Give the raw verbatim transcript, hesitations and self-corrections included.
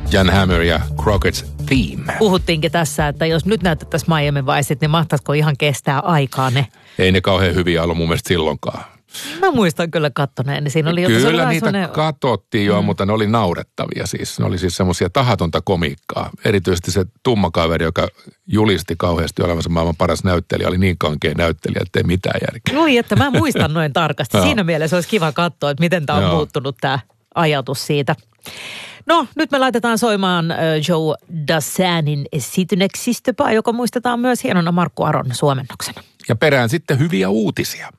Jan Hammer ja Crockett's Theme. Puhuttiinkin tässä, että jos nyt näytettäisiin Miami Vicet, niin mahtaisiko ihan kestää aikaa ne? Ei ne kauhean hyviä ollut mun mielestä silloinkaan. Mä muistan kyllä kattoneen, niin siinä oli Kyllä se oli niitä sellainen... katsottiin jo, mm. mutta ne oli naurettavia siis. Ne oli siis semmoisia tahatonta komiikkaa. Erityisesti se tumma kaveri, joka julisti kauheasti olevansa maailman paras näyttelijä, oli niin kankea näyttelijä, ettei mitään järkeä. Oi, että mä muistan noin tarkasti. Siinä mielessä olisi kiva katsoa, että miten tämä on Joo. muuttunut tämä ajatus siitä. No, nyt me laitetaan soimaan Joe Dassanin Si tu n'existes pas, joka muistetaan myös hienona Markku Aron suomennoksena. Ja perään sitten hyviä uutisia.